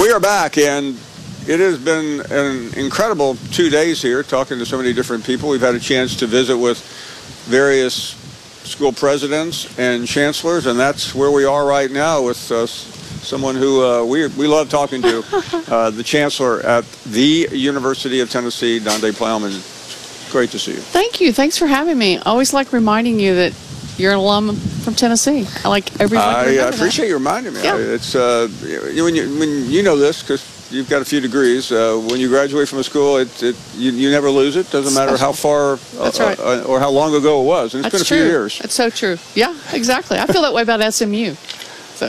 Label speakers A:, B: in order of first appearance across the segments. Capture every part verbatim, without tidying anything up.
A: We are back, and it has been an incredible two days here talking to so many different people. We've had a chance to visit with various school presidents and chancellors, and that's where we are right now with uh, someone who uh, we we love talking to, uh, the chancellor at the University of Tennessee, Donde Plowman. Great to see you.
B: Thank you. Thanks for having me. I always like reminding you that you're an alum from Tennessee. I like everyone.
A: I uh, appreciate that. You reminding me.
B: Yeah.
A: It's uh, when you when you know this because you've got a few degrees. Uh, when you graduate from a school, it, it you, you never lose it. Doesn't matter how far uh,
B: That's right.
A: uh, or how long ago it was. And it's
B: That's
A: been a
B: true.
A: few years.
B: It's so true. Yeah, exactly. I feel that way about S M U. So.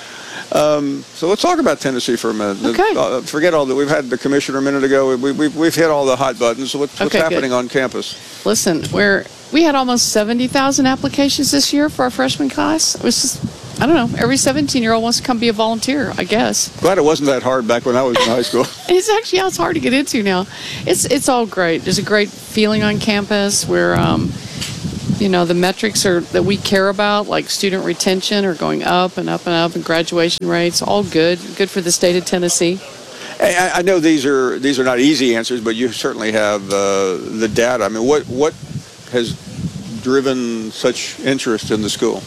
A: Um, so let's talk about Tennessee for a minute.
B: Okay.
A: Uh, forget all that. We've had the commissioner a minute ago. We, we, we've hit all the hot buttons. So what's, what's
B: okay,
A: happening
B: good.
A: on campus?
B: Listen, we're we had almost seventy thousand applications this year for our freshman class. It was just, I don't know, every seventeen-year-old wants to come be a volunteer, I guess.
A: Glad it wasn't that hard back when I was in high school.
B: It's actually, yeah, it's hard to get into now. It's it's all great. There's a great feeling on campus where, um, you know, the metrics are that we care about, like student retention, are going up and up and up, and graduation rates, all good. Good for the state of Tennessee.
A: Hey, I, I know these are these are not easy answers, but you certainly have uh, the data. I mean, what what has driven such interest in the school?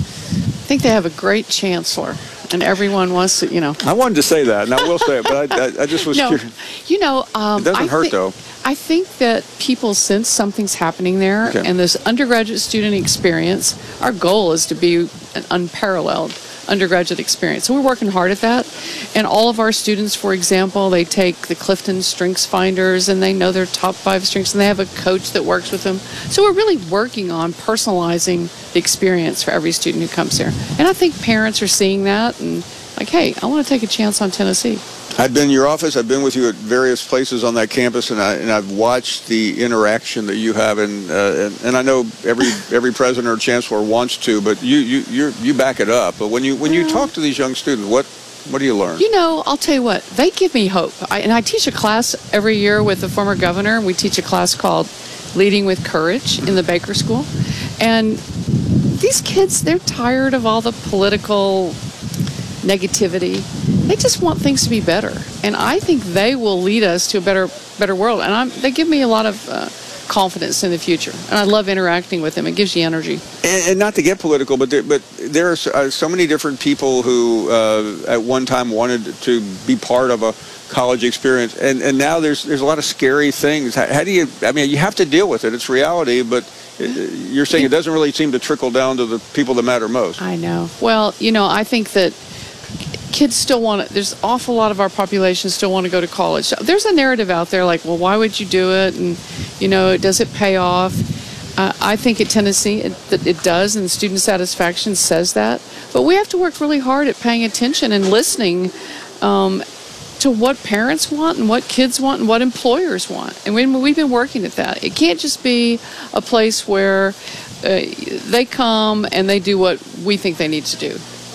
B: I think they have a great chancellor, and everyone wants to, you know.
A: I wanted to say that, and I will say it, but I, I, I just was
B: no,
A: curious.
B: You know, um,
A: it doesn't
B: I
A: hurt,
B: thi-
A: though.
B: I think that people sense something's happening there,
A: Okay.
B: and this undergraduate student experience, our goal is to be an unparalleled undergraduate experience. So we're working hard at that. And all of our students, for example, they take the Clifton Strengths Finders, and they know their top five strengths, and they have a coach that works with them. So we're really working on personalizing the experience for every student who comes here. And I think parents are seeing that and like, hey, I want to take a chance on Tennessee.
A: I've been in your office. I've been with you at various places on that campus, and, I, and I've watched the interaction that you have. And, uh, and and I know every every president or chancellor wants to, but you you you're, you back it up. But when you when you talk to these young students, what what do you learn?
B: You know, I'll tell you what, they give me hope. I, and I teach a class every year with the former governor, and we teach a class called Leading with Courage in the Baker School. And these kids, they're tired of all the political negativity. They just want things to be better, and I think they will lead us to a better better world. And I'm, they give me a lot of uh, confidence in the future, and I love interacting with them. It gives you energy.
A: And, and not to get political, but there, but there are so, uh, so many different people who uh, at one time wanted to be part of a college experience, and and now there's there's a lot of scary things. How, how do you? I mean, you have to deal with it. It's reality, but it, you're saying it doesn't really seem to trickle down to the people that matter most.
B: I know. Well, you know, I think that kids still want to, there's an awful lot of our population still want to go to college. There's a narrative out there like, well, why would you do it? And, you know, does it pay off? Uh, I think at Tennessee it, that it does, and student satisfaction says that. But we have to work really hard at paying attention and listening um, to what parents want and what kids want and what employers want. And we, we've been working at that. It can't just be a place where uh, they come and they do what we think they need to do.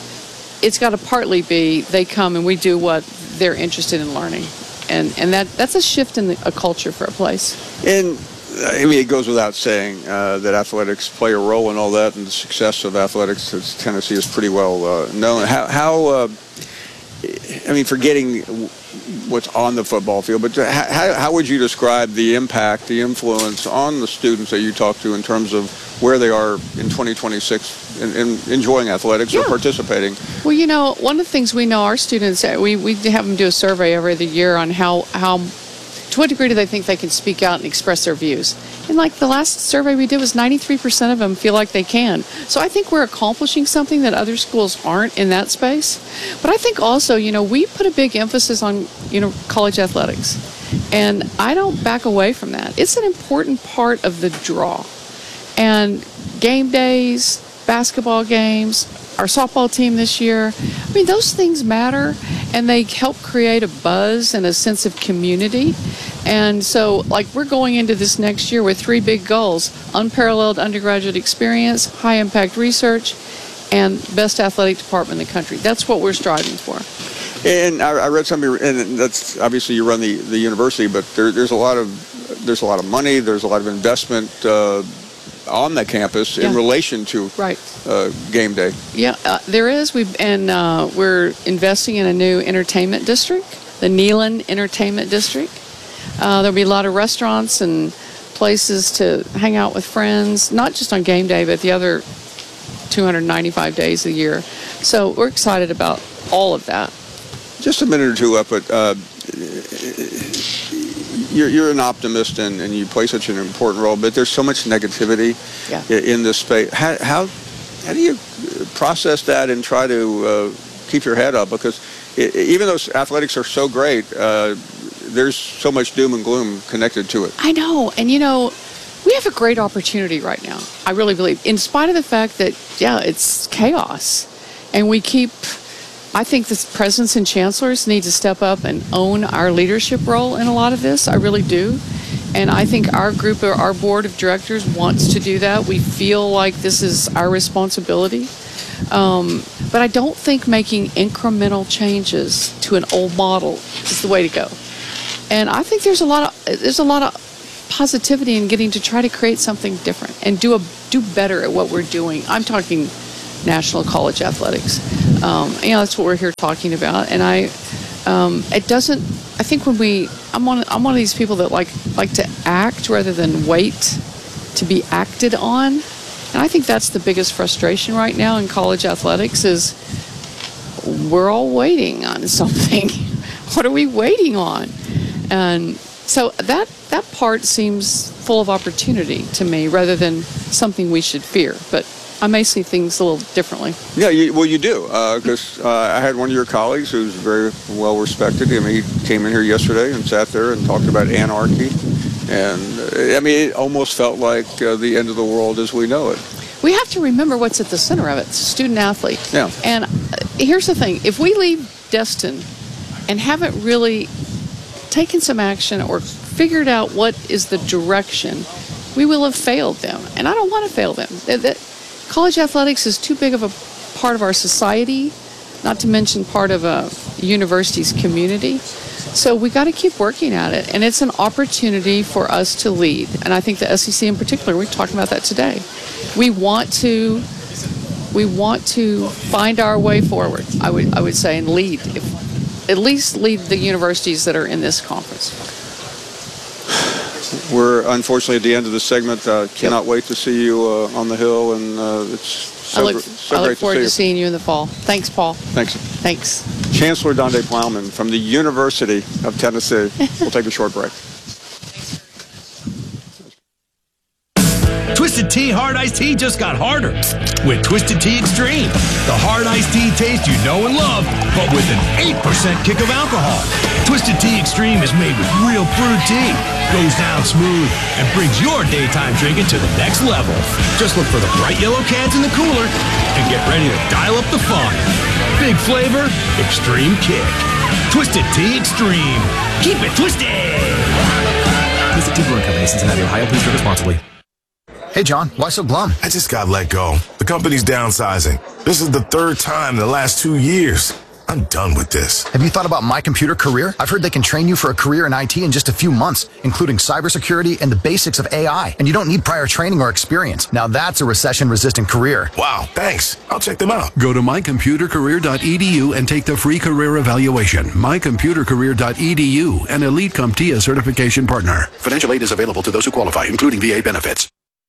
B: It's got to partly be they come and we do what they're interested in learning, and and that that's a shift in the, a culture for a place.
A: And I mean, it goes without saying uh, that athletics play a role in all that, and the success of athletics in Tennessee is pretty well uh, known. How, how uh, I mean, forgetting what's on the football field, but how, how would you describe the impact, the influence on the students that you talk to in terms of where they are in twenty twenty-six in, in enjoying athletics
B: yeah.
A: or participating?
B: Well, you know, one of the things we know our students, we, we have them do a survey every other year on how, how, to what degree do they think they can speak out and express their views. And like the last survey we did was ninety-three percent of them feel like they can. So I think we're accomplishing something that other schools aren't in that space. But I think also, you know, we put a big emphasis on, you know, college athletics. And I don't back away from that. It's an important part of the draw. And game days, basketball games, our softball team this year, I mean, those things matter, and they help create a buzz and a sense of community. And so, like, we're going into this next year with three big goals: unparalleled undergraduate experience, high-impact research, and best athletic department in the country. That's what we're striving for.
A: And I, I read something, and that's obviously you run the, the university, but there, there's a lot of there's a lot of money, there's a lot of investment uh, on the campus
B: Yeah.
A: in relation to
B: Right.
A: uh, game day.
B: Yeah, uh, there is. We've and uh, we're investing in a new entertainment district, the Neyland Entertainment District. Uh, there'll be a lot of restaurants and places to hang out with friends, not just on game day, but the other two hundred ninety-five days a year. So we're excited about all of that.
A: Just a minute or two up, but uh, you're, you're an optimist and, and you play such an important role, but there's so much negativity
B: Yeah.
A: i- in this space. How, how, how do you process that and try to uh, keep your head up? Because it, even though athletics are so great, uh, there's so much doom and gloom connected to it.
B: I know. And, you know, we have a great opportunity right now. I really believe, in spite of the fact that, yeah, it's chaos. And we keep, I think the presidents and chancellors need to step up and own our leadership role in a lot of this. I really do. And I think our group, or our board of directors wants to do that. We feel like this is our responsibility. Um, but I don't think making incremental changes to an old model is the way to go. And I think there's a lot of there's a lot of positivity in getting to try to create something different and do a do better at what we're doing. I'm talking national college athletics. Um, you know, that's what we're here talking about. And I, um, it doesn't. I think when we, I'm one. I'm one of these people that like like to act rather than wait to be acted on. And I think that's the biggest frustration right now in college athletics is we're all waiting on something. What are we waiting on? And so that that part seems full of opportunity to me rather than something we should fear. But I may see things a little differently.
A: Yeah, you, well, you do, because uh, uh, I had one of your colleagues who's very well respected. I mean, he came in here yesterday and sat there and talked about anarchy. And, uh, I mean, it almost felt like uh, the end of the world as we know it.
B: We have to remember what's at the center of it. It's a student athlete.
A: Yeah.
B: And uh, here's the thing. If we leave Destin and haven't really taken some action or figured out what is the direction, we will have failed them. And I don't want to fail them. That, that, college athletics is too big of a part of our society, not to mention part of a university's community. So we got to keep working at it. And it's an opportunity for us to lead. And I think the S E C in particular, we're talking about that today. We want to we want to find our way forward, I would I would say, and lead. If, at least lead the universities that are in this conference.
A: We're unfortunately at the end of the segment. Uh, cannot wait to see you uh, on the Hill, and uh, it's so,
B: I look,
A: gr- so
B: I look
A: great
B: forward
A: to
B: to,
A: see you.
B: seeing you in the fall. Thanks, Paul.
A: Thanks.
B: Thanks.
A: Chancellor Donde Plowman from the University of Tennessee. We'll take a short break.
C: Twisted Tea Hard Iced Tea just got harder with Twisted Tea Extreme. The hard iced tea taste you know and love, but with an eight percent kick of alcohol. Twisted Tea Extreme is made with real brewed tea, goes down smooth, and brings your daytime drinking to the next level. Just look for the bright yellow cans in the cooler and get ready to dial up the fun. Big flavor, extreme kick. Twisted Tea Extreme. Keep it twisted!
D: Visit Tea Brewing Company, Cincinnati, Ohio. Please drink responsibly.
E: Hey, John, why so glum?
F: I just got let go. The company's downsizing. This is the third time in the last two years. I'm done with this.
E: Have you thought about My Computer Career? I've heard they can train you for a career in I T in just a few months, including cybersecurity and the basics of A I. And you don't need prior training or experience. Now that's a recession-resistant career.
F: Wow, thanks. I'll check them out.
G: Go to my computer career dot e d u and take the free career evaluation. my computer career dot e d u, an Elite CompTIA certification partner. Financial aid is available to those who qualify, including V A benefits.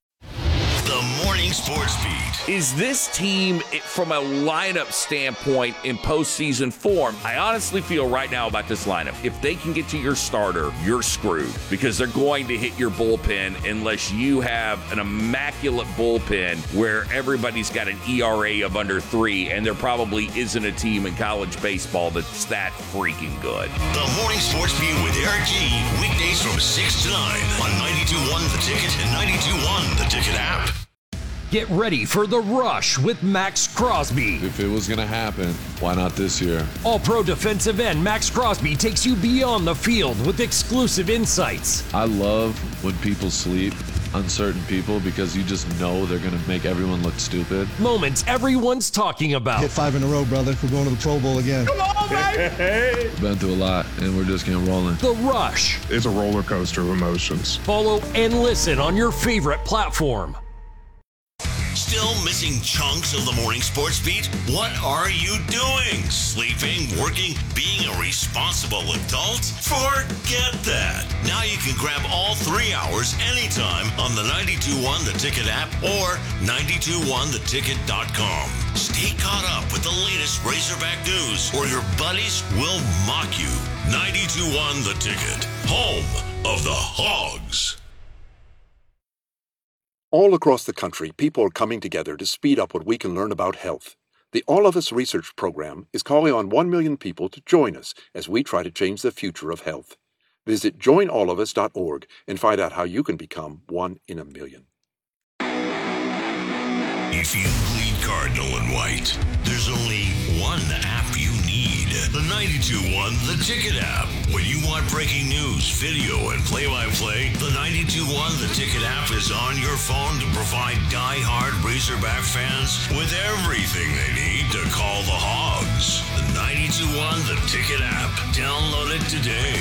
H: The Morning Sports Beat.
I: Is this team, from a lineup standpoint, in postseason form? I honestly feel right now about this lineup. If they can get to your starter, you're screwed because they're going to hit your bullpen unless you have an immaculate bullpen where everybody's got an E R A of under three, and there probably isn't a team in college baseball that's that freaking good.
H: The Morning Sports Beat with Eric G. Weekdays from six to nine on ninety-two point one The Ticket and ninety-two point one The Ticket app.
J: Get ready for The Rush with Max Crosby.
K: If it was going to happen, why not this year?
J: All-pro defensive end Max Crosby takes you beyond the field with exclusive insights.
K: I love when people sleep, uncertain people, because you just know they're going to make everyone look stupid.
J: Moments everyone's talking about.
L: Hit five in a row, brother. We're going to the Pro Bowl again.
J: Come on, baby!
K: Been through a lot, and we're just getting rolling.
J: The Rush.
M: It's a roller coaster of emotions.
J: Follow and listen on your favorite platform.
H: Missing chunks of the morning sports beat? What are you doing? Sleeping, working, being a responsible adult? Forget that. Now you can grab all three hours anytime on the ninety-two point one The Ticket app or ninety-two one the ticket dot com. Stay caught up with the latest Razorback news or your buddies will mock you. ninety-two point one The Ticket, home of the Hogs.
M: All across the country, people are coming together to speed up what we can learn about health. The All of Us Research Program is calling on one million people to join us as we try to change the future of health. Visit join all of us dot org and find out how you can become one in a million.
H: If you bleed cardinal and white, there's only one app you need. The ninety-two point one The Ticket app. When you want breaking news, video, and play-by-play, the ninety-two point one The Ticket app is on your phone to provide die-hard Razorback fans with everything they need to call the Hogs. The ninety-two point one The Ticket app. Download it today.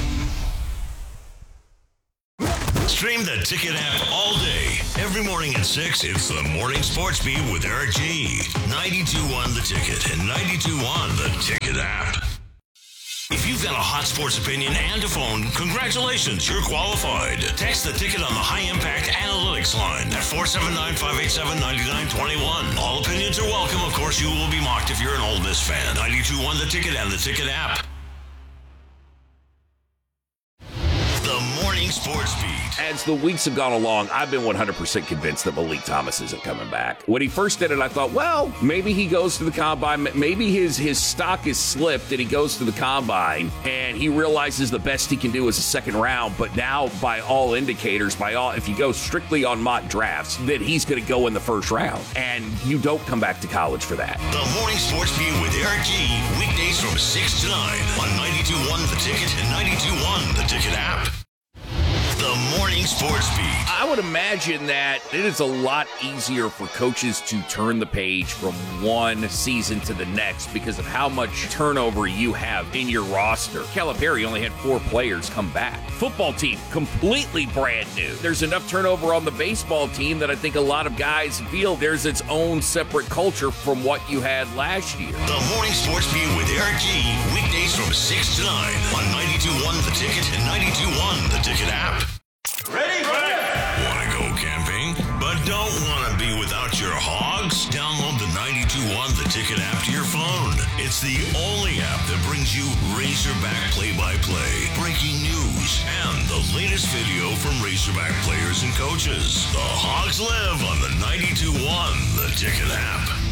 H: Stream the Ticket app all day. Every morning at six, it's the Morning Sports Beat with Eric G. ninety-two point one The Ticket and ninety-two point one The Ticket app. If you've got a hot sports opinion and a phone, congratulations, you're qualified. Text the Ticket on the High Impact Analytics line at four seven nine, five eight seven, nine nine two one. All opinions are welcome. Of course, you will be mocked if you're an Ole Miss fan. ninety-two point one The Ticket and the Ticket app. The Morning Sports Beat.
I: As the weeks have gone along, I've been one hundred percent convinced that Malik Thomas isn't coming back. When he first did it, I thought, well, maybe he goes to the combine. Maybe his, his stock is slipped and he goes to the combine and he realizes the best he can do is a second round. But now, by all indicators, by all, if you go strictly on mock drafts, that he's going to go in the first round. And you don't come back to college for that.
H: The Morning Sports Beat with Eric G. Weekdays from six to nine on ninety-two point one The Ticket and ninety-two point one The Ticket app. The Morning Sports Beat.
I: I would imagine that it is a lot easier for coaches to turn the page from one season to the next because of how much turnover you have in your roster. Calipari only had four players come back. Football team, completely brand new. There's enough turnover on the baseball team that I think a lot of guys feel there's its own separate culture from what you had last year.
H: The Morning Sports Beat with Eric G. Weekdays from six to nine on ninety-two point one The Ticket and ninety-two point one The Ticket app.
N: Ready? Ready!
H: Want to go camping, but don't want to be without your Hogs? Download the ninety-two point one The Ticket app to your phone. It's the only app that brings you Razorback play-by-play, breaking news, and the latest video from Razorback players and coaches. The Hogs live on the ninety-two point one The Ticket app.